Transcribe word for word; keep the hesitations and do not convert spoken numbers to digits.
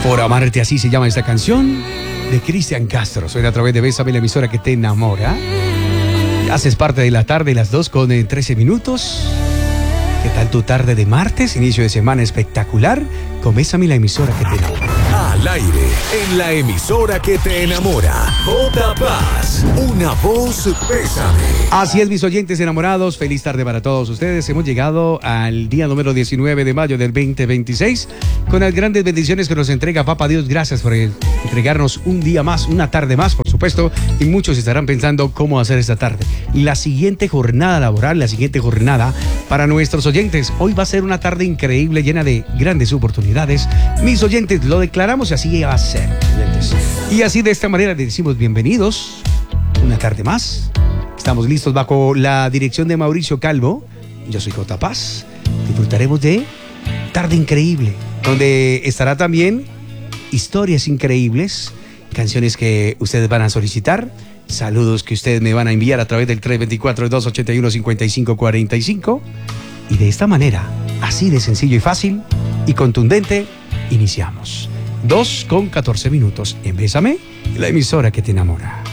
Por amarte así se llama esta canción de Cristian Castro. Suena a través de Bésame, la emisora que te enamora. Haces parte de la tarde, las dos con trece minutos. ¿Qué tal tu tarde de martes? Inicio de semana espectacular. Con Bésame, la emisora que te enamora. Al aire, en la emisora que te enamora. J. Paz, una voz Bésame. Así es, mis oyentes enamorados. Feliz tarde para todos ustedes. Hemos llegado al día número diecinueve de mayo del veinte veintiséis. Con las grandes bendiciones que nos entrega Papá Dios. Gracias por entregarnos un día más, una tarde más, por supuesto. Y muchos estarán pensando cómo hacer esta tarde. La siguiente jornada laboral, la siguiente jornada para nuestros oyentes. Hoy va a ser una tarde increíble, llena de grandes oportunidades. Mis oyentes, lo declaramos y así va a ser. Oyentes. Y así de esta manera les decimos bienvenidos. Una tarde más. Estamos listos bajo la dirección de Mauricio Calvo. Yo soy J. Paz. Disfrutaremos de tarde increíble, donde estará también historias increíbles, canciones que ustedes van a solicitar, saludos que ustedes me van a enviar a través del tres dos cuatro, dos ocho uno, cinco cinco cuatro cinco. Y de esta manera, así de sencillo y fácil y contundente, iniciamos. dos con catorce minutos en Bésame, la emisora que te enamora.